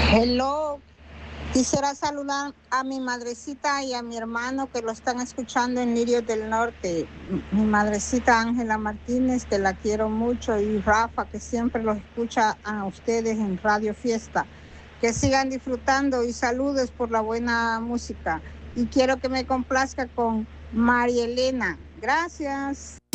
Hello, quisiera saludar a mi madrecita y a mi hermano que lo están escuchando en Lirios del Norte. Mi madrecita Ángela Martínez, que la quiero mucho, y Rafa, que siempre los escucha a ustedes en Radio Fiesta. Que sigan disfrutando y saludos por la buena música. Y quiero que me complazca con María Elena. Gracias.